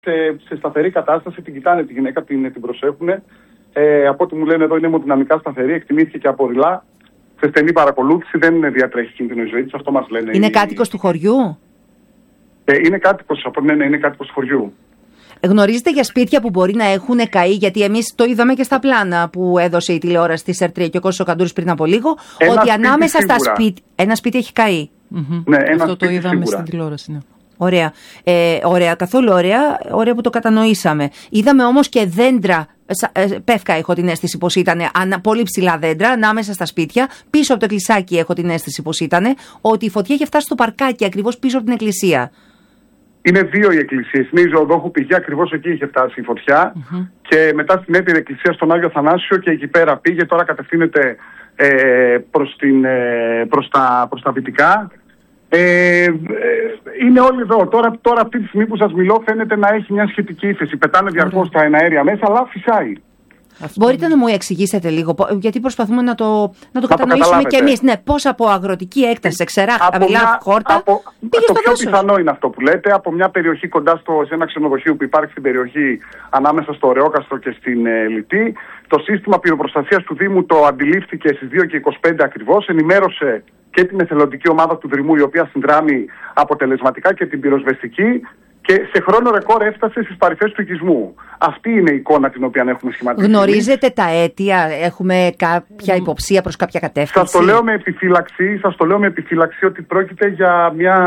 σε σταθερή κατάσταση, την κοιτάνε τη γυναίκα, την προσέχουν. Από ό,τι μου λένε εδώ είναι αιμοδυναμικά σταθερή, εκτιμήθηκε και από ρηλά. Σε στενή παρακολούθηση, δεν διατρέχει κίνδυνο η ζωή της, αυτό μας λένε. Είναι κάτοικος του χωριού? Είναι κάτοικος, είναι κάτοικος του χωριού. Γνωρίζετε για σπίτια που μπορεί να έχουν καεί? Γιατί εμείς το είδαμε και στα πλάνα που έδωσε η τηλεόραση της ΕΡΤ3 και ο Κώστας Καντούρης πριν από λίγο, ότι ανάμεσα στα σπίτια. Ένα σπίτι έχει καεί. Ναι, αυτό το είδαμε στην τηλεόραση. Ναι. Ωραία. Ωραία, καθόλου ωραία. Ωραία που το κατανοήσαμε. Είδαμε όμως και δέντρα. Πεύκα, έχω την αίσθηση πως ήταν πολύ ψηλά δέντρα ανάμεσα στα σπίτια. Πίσω από το εκκλησάκι έχω την αίσθηση πως ήταν. Ότι η φωτιά είχε φτάσει στο παρκάκι ακριβώς πίσω από την εκκλησία. Είναι δύο οι εκκλησίες. Είναι η Ζωοδόχου πηγή, ακριβώς εκεί είχε φτάσει η φωτιά. Και μετά στην έτερη εκκλησία στον Άγιο Θανάσιο και εκεί πέρα πήγε. Τώρα κατευθύνεται προς τα δυτικά. Είναι όλοι εδώ. Τώρα αυτή τη στιγμή που σας μιλώ φαίνεται να έχει μια σχετική ύφεση. Πετάνε διαρκώς τα εναέρια μέσα, αλλά φυσάει. Μπορείτε να μου εξηγήσετε λίγο, γιατί προσπαθούμε να το κατανοήσουμε κι εμείς. Ναι, πώς από αγροτική έκταση, ξερά, χαμηλά χόρτα, πήγε στο το πιο δάσος. πιθανό είναι αυτό που λέτε, από μια περιοχή κοντά σε ένα ξενοδοχείο που υπάρχει στην περιοχή ανάμεσα στο Ρεόκαστρο και στην Λυτή. Το σύστημα πυροπροστασίας του Δήμου το αντιλήφθηκε στις 2:25 ακριβώς, ενημέρωσε και την εθελοντική ομάδα του Δρυμού, η οποία συνδράμει αποτελεσματικά, και την πυροσβεστική, και σε χρόνο ρεκόρ έφτασε στις παρυφές του οικισμού. Αυτή είναι η εικόνα την οποία έχουμε σχηματίσει. Γνωρίζετε τα αίτια, έχουμε κάποια υποψία προς κάποια κατεύθυνση? Σας το λέω με επιφύλαξη ότι πρόκειται για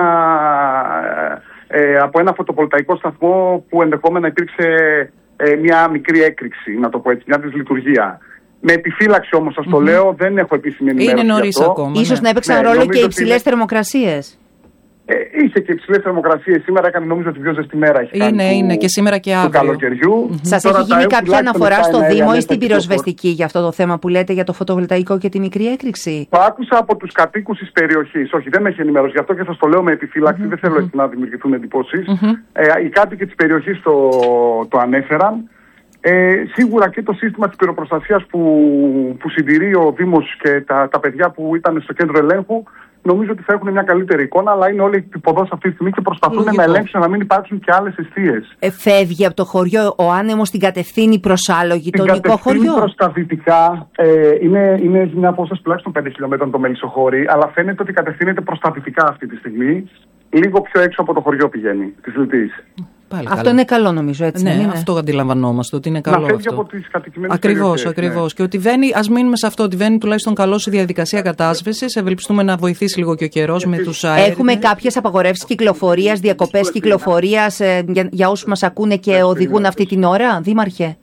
από ένα φωτοβολταϊκό σταθμό που ενδεχόμενα υπήρξε μια μικρή έκρηξη, να το πω έτσι, μια δυσλειτουργία. Με επιφύλαξη όμως σας το λέω, δεν έχω επίσημη ενημέρωση. Είναι νωρίς ακόμα. Ίσως να έπαιξαν ρόλο και οι υψηλές θερμοκρασίες. Είχε και υψηλές θερμοκρασίες. Σήμερα έκανε, νομίζω, τη πιο ζεστή μέρα. Είναι και σήμερα και αύριο. Του καλοκαιριού. Σας έχει γίνει κάποια αναφορά στο Δήμο ή στην πυροσβεστική για αυτό το θέμα που λέτε για το φωτοβολταϊκό και τη μικρή έκρηξη? Το άκουσα από τους κατοίκους της περιοχής. Όχι, δεν με έχει ενημερώσει. Γι' αυτό και σας το λέω με επιφύλαξη. Δεν θέλω έτσι να δημιουργηθούν εντυπώσεις. Οι κάτοικοι της περιοχής το ανέφεραν. Σίγουρα και το σύστημα της πυροπροστασίας που συντηρεί ο Δήμος και τα παιδιά που ήταν στο κέντρο ελέγχου, νομίζω ότι θα έχουν μια καλύτερη εικόνα, αλλά είναι όλοι υποδός αυτή τη στιγμή και προσπαθούν να ελέγξουν να μην υπάρξουν και άλλες αιστείες. Φεύγει από το χωριό ο άνεμος, την κατευθύνει προς άλλο γειτονικό χωριό? Προς τα δυτικά, είναι μια απόσταση τουλάχιστον 5 χιλιόμετρων το Μελισσοχώρι, αλλά φαίνεται ότι κατευθύνεται προς τα δυτικά αυτή τη στιγμή. Λίγο πιο έξω από το χωριό πηγαίνει, της Λυτής. Αυτό είναι καλό, νομίζω, έτσι. Ναι, αυτό αντιλαμβανόμαστε, ότι είναι καλό. Να φεύγει αυτό από τις κατοικημένες ακριβώς. περιοχές. Και ότι ας μείνουμε σε αυτό, ότι βαίνει τουλάχιστον καλώς η διαδικασία κατάσβεσης. Ευελπιστούμε να βοηθήσει λίγο και ο καιρός με τους αέρες. Έχουμε κάποιες απαγορεύσεις κυκλοφορίας, διακοπές κυκλοφορίας για όσους μας ακούνε και οδηγούν αυτή την ώρα, Δήμαρχε?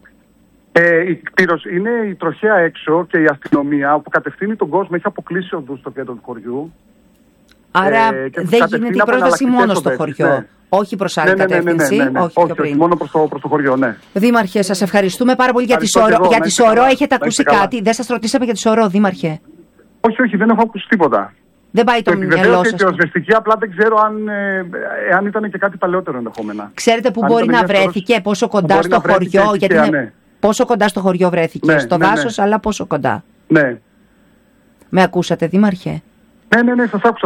Είναι η τροχέα έξω και η αστυνομία που κατευθύνει τον κόσμο. Έχει αποκλείσει οδούς στο κέντρο του χωριού. Άρα δεν γίνεται η πρόσβαση μόνο στο χωριό. Ναι. Όχι προς άλλη κατεύθυνση. Όχι, μόνο προς το χωριό, ναι. Δήμαρχε, σας ευχαριστούμε πάρα πολύ για τη Σωρό. Έχετε ακούσει κάτι? Δεν σας ρωτήσαμε για τη Σωρό, Δήμαρχε? Όχι, δεν έχω ακούσει τίποτα. Δεν πάει το μυαλό σας? Η πυροσβεστική, απλά δεν ξέρω αν ήταν και κάτι παλαιότερο ενδεχόμενα. Ξέρετε που μπορεί να βρέθηκε, πόσο κοντά στο χωριό? Πόσο κοντά στο χωριό βρέθηκε? Στο δάσος, αλλά πόσο κοντά? Ναι. Με ακούσατε, Δήμαρχε? Ναι, σας άκουσα.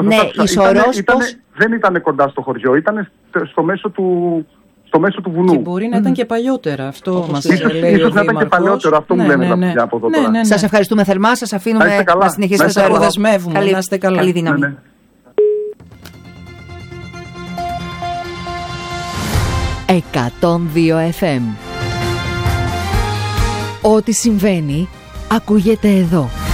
Δεν ήταν κοντά στο χωριό, ήταν στο μέσο του βουνού. Και μπορεί να ήταν και παλιότερα, αυτό μας λέει ο Δήμαρχος. Ίσως να ήταν και παλαιότερο, αυτό μου λένε τα παιδιά από εδώ τώρα. Σας ευχαριστούμε θερμά, σας αφήνουμε να συνεχίσετε το έργο. Να είστε καλά. Καλή δύναμη. 102 FM. Ό,τι συμβαίνει, ακούγεται εδώ.